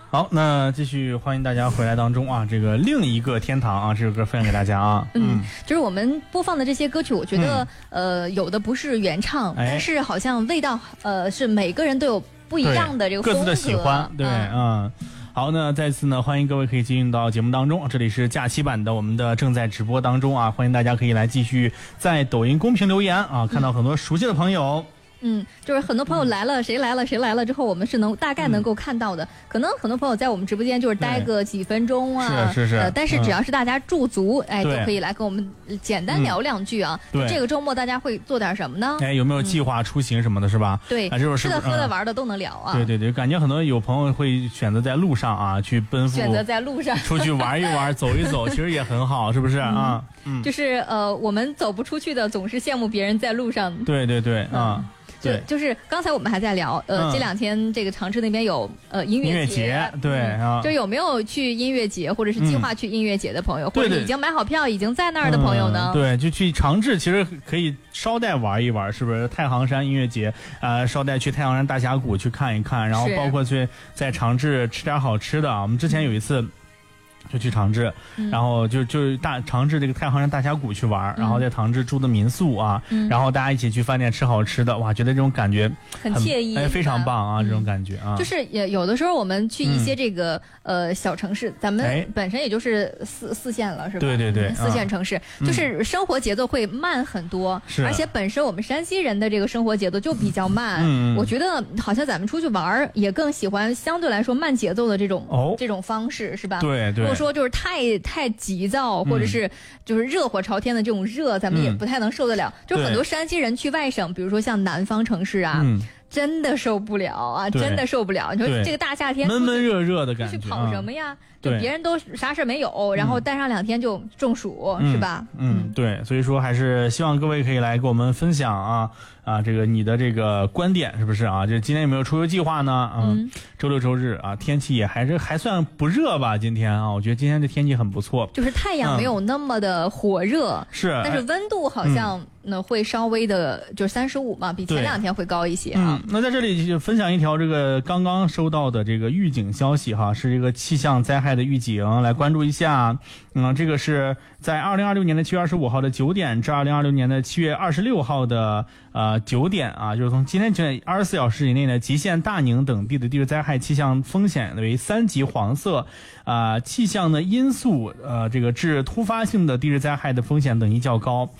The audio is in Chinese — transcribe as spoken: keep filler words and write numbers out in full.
好，那继续欢迎大家回来当中啊，这个另一个天堂啊，这首歌分享给大家啊。 嗯，就是我们播放的这些歌曲，我觉得、嗯、呃有的不是原唱， 哎、 但是好像味道呃是每个人都有不一样的这个风格， 各自的喜欢，对，嗯。嗯好，那再次呢，欢迎各位可以进入到节目当中，这里是假期版的我们的正在直播当中啊，欢迎大家可以来继续在抖音公屏留言啊，看到很多熟悉的朋友。 嗯，就是很多朋友来了、嗯、谁来了谁来了之后，我们是能大概能够看到的、嗯、可能很多朋友在我们直播间就是待个几分钟啊， 是是是、 呃、但是只要是大家驻足、嗯、哎，就可以来跟我们简单聊两句啊、嗯、这个周末大家会做点什么呢？ 哎，有没有计划出行什么的，是吧？ 对、 啊、就是吃的喝的玩的都能聊啊。 对对对，感觉很多有朋友会选择在路上啊去奔赴， 选择在路上出去玩一玩走一走，其实也很好，是不是啊？ 嗯，就是呃我们走不出去的总是羡慕别人在路上。 对对对啊、嗯就就是刚才我们还在聊，呃，嗯、这两天这个长治那边有呃音乐节， 音乐节对、嗯、啊， 就有没有去音乐节或者是计划去音乐节的朋友，嗯、或者已经买好票已经在那儿的朋友呢？ 嗯、对，就去长治，其实可以捎带玩一玩，是不是？太行山音乐节，呃，捎带去太行山大峡谷去看一看，然后包括去在长治吃点好吃的啊。我们之前有一次。就去长治、嗯，然后就就大长治这个太行山大峡谷去玩、嗯，然后在长治住的民宿啊、嗯，然后大家一起去饭店吃好吃的，哇，觉得这种感觉很, 很惬意， 哎，非常棒啊、嗯，这种感觉啊。 就是也有的时候我们去一些这个、嗯、呃小城市，咱们本身也就是四四线了，是吧？ 对对对， 四线城市、嗯、就是生活节奏会慢很多， 是、 而且本身我们山西人的这个生活节奏就比较慢， 嗯， 我觉得好像咱们出去玩也更喜欢相对来说慢节奏的这种、 哦、这种方式，是吧？ 对对。 如果说就是太太急躁，或者是就是热火朝天的这种热、嗯、咱们也不太能受得了、嗯、就很多山西人去外省，比如说像南方城市啊、嗯、真的受不了啊，真的受不了。你说这个大夏天闷闷热热的感觉， 去跑什么呀、嗯、就别人都啥事没有，然后待上两天就中暑、嗯、是吧？ 嗯，对，所以说还是希望各位可以来跟我们分享啊啊，这个你的这个观点是不是啊？这今天有没有出游计划呢？嗯，嗯周六周日啊，天气也还是还算不热吧？今天啊，我觉得今天这天气很不错， 就是太阳没有那么的火热， 嗯、是， 但是温度好像呢会稍微的，就是三十五嘛，比前两天会高一些啊。 嗯，那在这里就分享一条这个刚刚收到的这个预警消息哈，是这个气象灾害的预警，来关注一下。嗯，这个是在二零二六年的七月二十五号的九点至二零二六年的七月二十六号的呃九点啊，就是从今天这二十四小时以内的极限大宁等地的地质灾害气象风险为三级黄色，啊、呃，气象的因素呃这个致突发性的地质灾害的风险等级较高，